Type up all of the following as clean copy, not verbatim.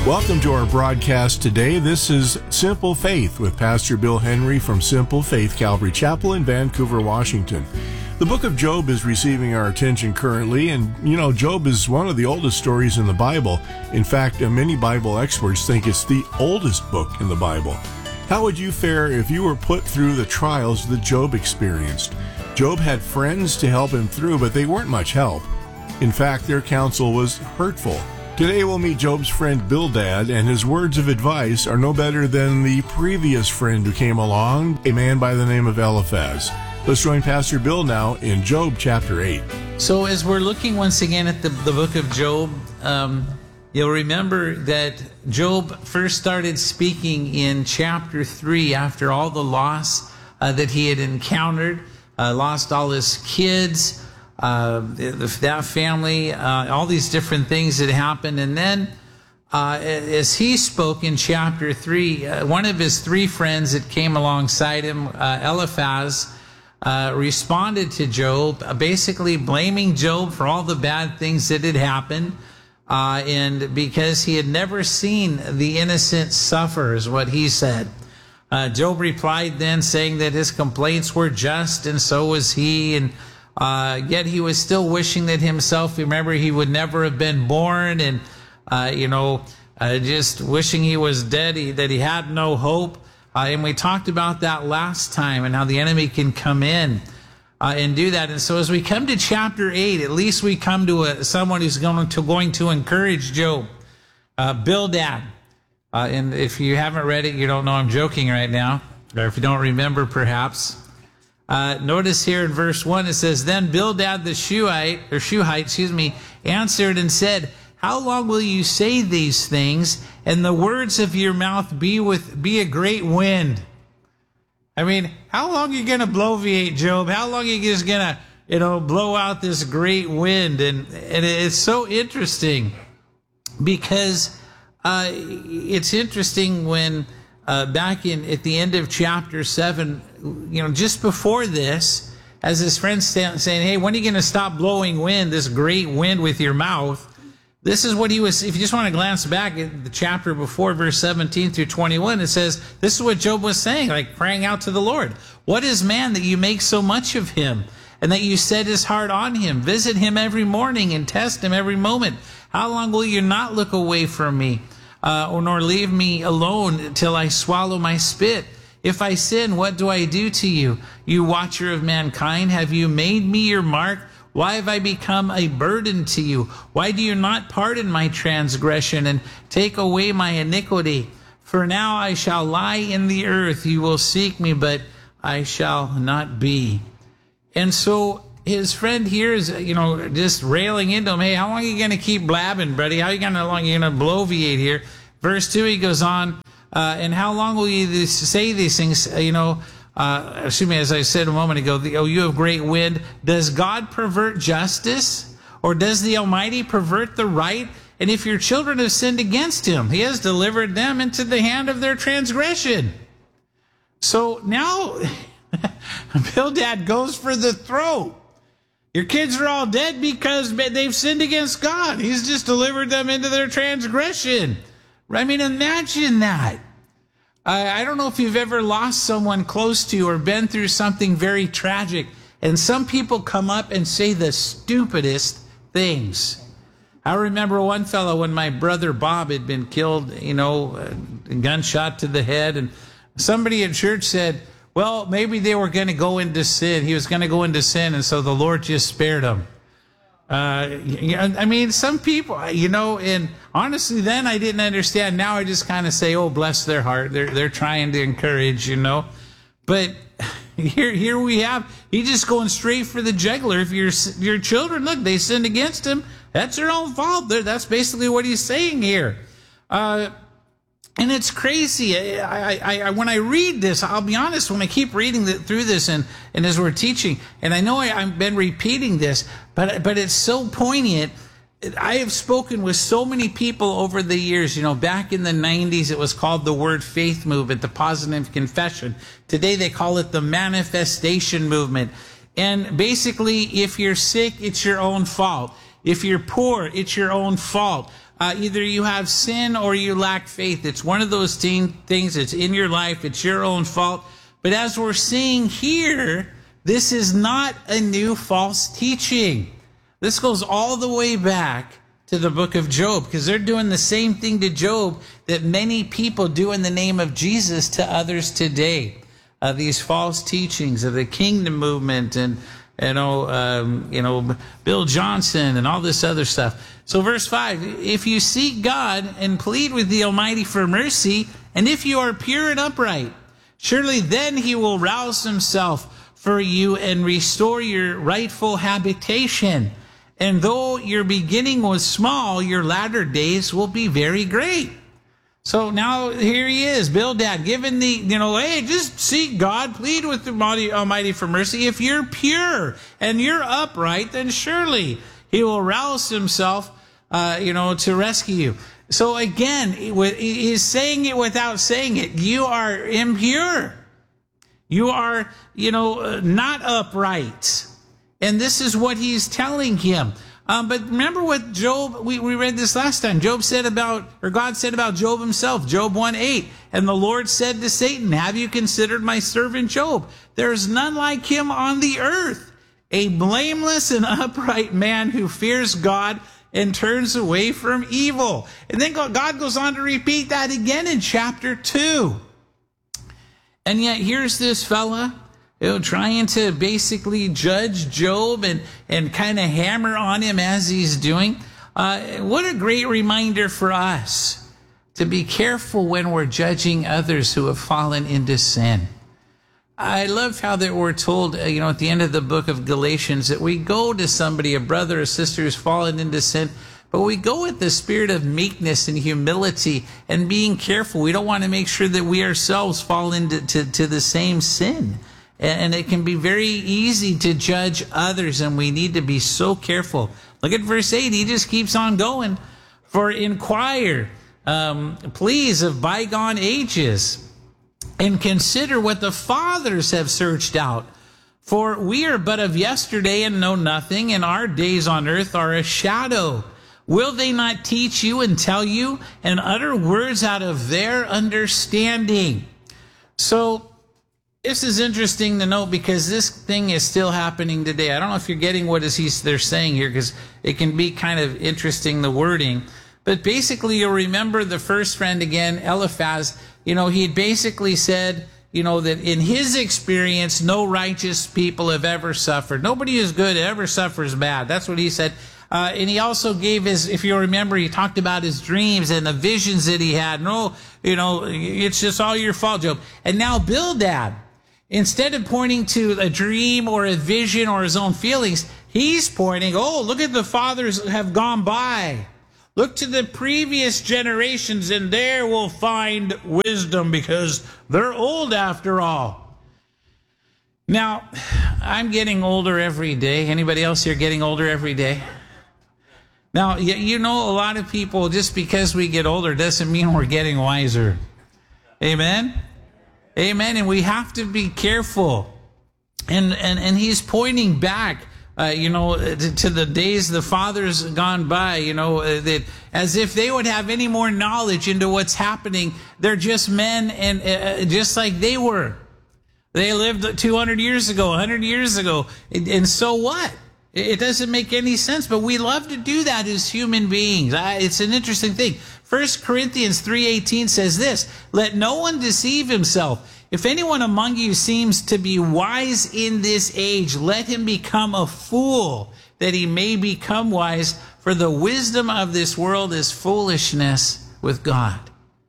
Welcome to our broadcast today. This is Simple Faith with Pastor Bill Henry from Simple Faith Calvary Chapel in Vancouver, Washington. The book of Job is receiving our attention currently, and Job is one of the oldest stories in the Bible. In fact, many Bible experts think it's the oldest book in the Bible. How would you fare if you were put through the trials that Job experienced? Job had friends to help him through, but they weren't much help. In fact, their counsel was hurtful. Today we'll meet Job's friend Bildad, and his words of advice are no better than the previous friend who came along, a man by the name of Eliphaz. Let's join Pastor Bill now in Job chapter 8. So as we're looking once again at the book of Job, you'll remember that Job first started speaking in chapter 3 after all the loss that he had encountered, lost all his kids, that family, all these different things that happened. And then as he spoke in chapter 3, one of his three friends that came alongside him, Eliphaz, responded to Job, basically blaming Job for all the bad things that had happened, and because he had never seen the innocent suffer, is what he said. Job replied then, saying that his complaints were just, and so was he, and yet he was still wishing that himself, remember, he would never have been born, and just wishing he was dead, that he had no hope. And we talked about that last time, and how the enemy can come in and do that. And so as we come to chapter 8, at least we come to someone who's going to encourage Job, Bildad. And if you haven't read it, you don't know I'm joking right now, or if you don't remember perhaps. Notice here in verse 1 it says, Then Bildad the Shuhite, answered and said, How long will you say these things, and the words of your mouth be a great wind? I mean, how long are you going to bloviate, Job? How long are you just going to, blow out this great wind? And it's so interesting because it's interesting when back at the end of chapter 7, just before this, as his friends saying, hey, when are you going to stop blowing wind, this great wind with your mouth? This is what he was, if you just want to glance back at the chapter before, verse 17 through 21, it says, this is what Job was saying, like crying out to the Lord. What is man that you make so much of him, and that you set his heart on him? Visit him every morning and test him every moment. How long will you not look away from me, nor leave me alone till I swallow my spit? If I sin, what do I do to you? You watcher of mankind, have you made me your mark? Why have I become a burden to you? Why do you not pardon my transgression and take away my iniquity? For now I shall lie in the earth. You will seek me, but I shall not be. And so his friend here is, just railing into him. Hey, how long are you going to keep blabbing, buddy? How long are you going to bloviate here? Verse 2, he goes on, and how long will you say these things, as I said a moment ago, you have great wind. Does God pervert justice? Or does the Almighty pervert the right? And if your children have sinned against him, he has delivered them into the hand of their transgression. So now, Bildad goes for the throat. Your kids are all dead because they've sinned against God. He's just delivered them into their transgression. I mean, imagine that. I don't know if you've ever lost someone close to you or been through something very tragic, and some people come up and say the stupidest things. I remember one fellow when my brother Bob had been killed, a gunshot to the head, and somebody at church said, well, maybe they were going to go into sin. He was going to go into sin, and so the Lord just spared him. Some people, and honestly, then I didn't understand. Now I just kind of say, oh, bless their heart. They're trying to encourage, But here we have, he's just going straight for the jugular. If your children, look, they sinned against him, that's their own fault. That's basically what he's saying here. And it's crazy. When I read this, I'll be honest, when I keep reading through this and as we're teaching, and I know I've been repeating this, but it's so poignant. I have spoken with so many people over the years. Back in the 90s, it was called the Word Faith Movement, the Positive Confession. Today, they call it the Manifestation Movement. And basically, if you're sick, it's your own fault. If you're poor, it's your own fault. Either you have sin or you lack faith. It's one of those things. It's in your life. It's your own fault. But as we're seeing here, this is not a new false teaching. This goes all the way back to the book of Job, because they're doing the same thing to Job that many people do in the name of Jesus to others today. These false teachings of the kingdom movement and Bill Johnson and all this other stuff. So verse 5, if you seek God and plead with the Almighty for mercy, and if you are pure and upright, surely then he will rouse himself for you and restore your rightful habitation. And though your beginning was small, your latter days will be very great. So now here he is, Bildad, given the, hey, just seek God, plead with the Almighty for mercy. If you're pure and you're upright, then surely he will rouse himself, to rescue you. So again, he's saying it without saying it. You are impure. You are, not upright. And this is what he's telling him. But remember what Job, we read this last time. God said about Job himself, Job 1:8. And the Lord said to Satan, have you considered my servant Job? There is none like him on the earth, a blameless and upright man who fears God and turns away from evil. And then God goes on to repeat that again in chapter 2. And yet here's this fella, trying to basically judge Job and kind of hammer on him as he's doing. What a great reminder for us to be careful when we're judging others who have fallen into sin. I love how that we're told, at the end of the book of Galatians, that we go to somebody, a brother or sister who's fallen into sin, but we go with the spirit of meekness and humility and being careful. We don't want to make sure that we ourselves fall into the same sin. And it can be very easy to judge others, and we need to be so careful. Look at verse 8. He just keeps on going. For inquire, please, of bygone ages, and consider what the fathers have searched out. For we are but of yesterday and know nothing, and our days on earth are a shadow. Will they not teach you and tell you and utter words out of their understanding? So this is interesting to note, because this thing is still happening today. I don't know if you're getting what they're saying here, because it can be kind of interesting, the wording. But basically, you'll remember the first friend again, Eliphaz, he had basically said, that in his experience, no righteous people have ever suffered. Nobody is good ever suffers bad. That's what he said. And he also gave if you remember, he talked about his dreams and the visions that he had. No, it's just all your fault, Job. And now Bildad, instead of pointing to a dream or a vision or his own feelings, he's pointing, look at the fathers have gone by. Look to the previous generations, and there we'll find wisdom, because they're old after all. Now, I'm getting older every day. Anybody else here getting older every day? Now, a lot of people, just because we get older doesn't mean we're getting wiser. Amen? Amen. And we have to be careful. And he's pointing back, to the days the fathers gone by, that as if they would have any more knowledge into what's happening. They're just men, and just like they were. They lived 200 years ago, 100 years ago. And so what? It doesn't make any sense, but we love to do that as human beings. It's an interesting thing. 1 Corinthians 3:18 says this, let no one deceive himself. If anyone among you seems to be wise in this age, let him become a fool, that he may become wise. For the wisdom of this world is foolishness with God.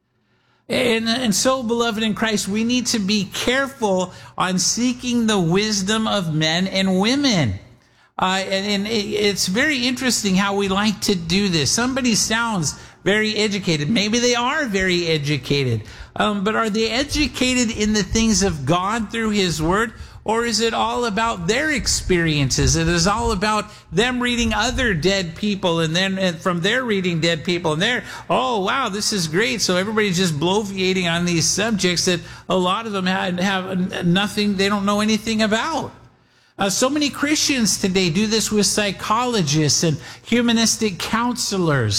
And so, beloved in Christ, we need to be careful on seeking the wisdom of men and women. And it's very interesting how we like to do this. Somebody sounds very educated. Maybe they are very educated. But are they educated in the things of God through His Word? Or is it all about their experiences? It is all about them reading other dead people, and then from their reading dead people, and they're, oh, wow, this is great. So everybody's just bloviating on these subjects that a lot of them have nothing, they don't know anything about. So many Christians today do this with psychologists and humanistic counselors.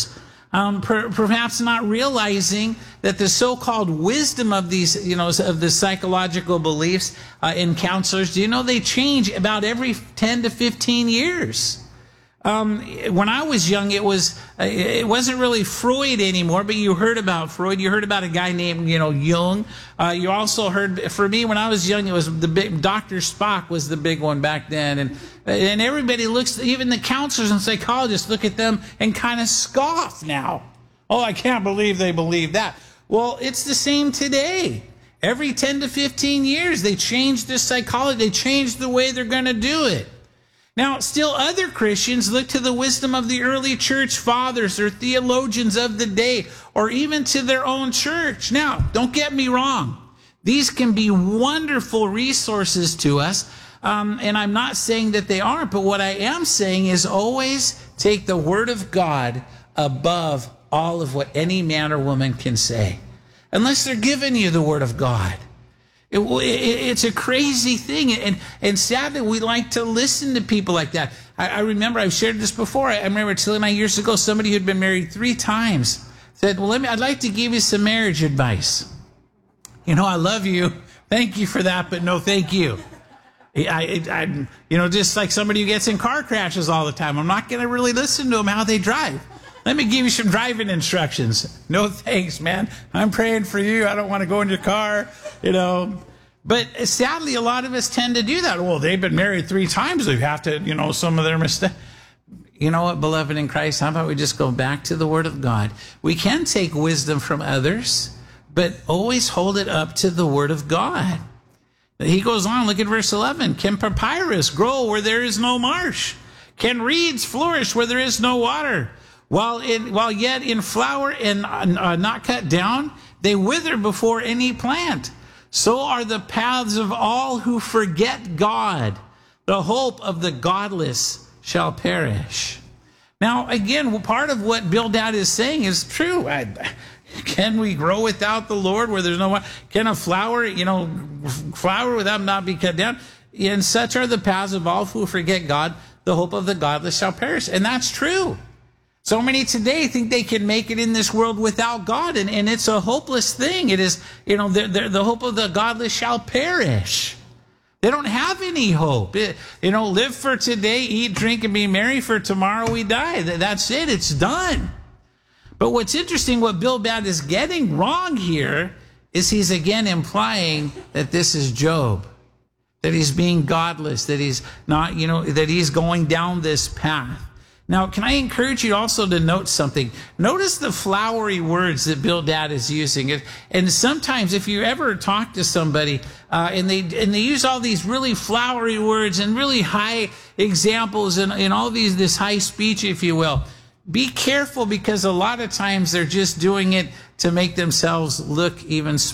perhaps not realizing that the so-called wisdom of these, of the psychological beliefs in counselors, do you know they change about every 10 to 15 years? When I was young, it wasn't really Freud anymore, but you heard about Freud. You heard about a guy named, Jung. You also heard, for me, when I was young, it was Dr. Spock was the big one back then. And everybody looks, even the counselors and psychologists look at them and kind of scoff now. Oh, I can't believe they believe that. Well, it's the same today. Every 10 to 15 years, they change this psychology. They change the way they're going to do it. Now, still other Christians look to the wisdom of the early church fathers or theologians of the day, or even to their own church. Now, don't get me wrong. These can be wonderful resources to us, and I'm not saying that they aren't, but what I am saying is always take the Word of God above all of what any man or woman can say, unless they're giving you the Word of God. It's a crazy thing, and sadly, we like to listen to people like that. I remember, I've shared this before, I remember telling my years ago, somebody who'd been married 3 times said, well, I'd like to give you some marriage advice. I love you, thank you for that, but no thank you. Just like somebody who gets in car crashes all the time, I'm not going to really listen to them how they drive. Let me give you some driving instructions. No thanks, man. I'm praying for you. I don't want to go in your car, But sadly, a lot of us tend to do that. Well, they've been married 3 times. They have to, some of their mistakes. You know what, beloved in Christ? How about we just go back to the Word of God? We can take wisdom from others, but always hold it up to the Word of God. He goes on, look at verse 11. Can papyrus grow where there is no marsh? Can reeds flourish where there is no water? While yet in flower and not cut down, they wither before any plant. So are the paths of all who forget God. The hope of the godless shall perish. Now, again, part of what Bildad is saying is true. Can we grow without the Lord where there's no water? Can a flower, flower without not be cut down? And such are the paths of all who forget God. The hope of the godless shall perish. And that's true. So many today think they can make it in this world without God, and it's a hopeless thing. It is, the hope of the godless shall perish. They don't have any hope. Live for today, eat, drink, and be merry, for tomorrow we die. That's it. It's done. But what's interesting, what Bildad is getting wrong here, is he's again implying that this is Job, that he's being godless, that he's not, that he's going down this path. Now, can I encourage you also to note something? Notice the flowery words that Bildad is using. And sometimes if you ever talk to somebody and they use all these really flowery words and really high examples and all this high speech, if you will, be careful, because a lot of times they're just doing it to make themselves look even smarter.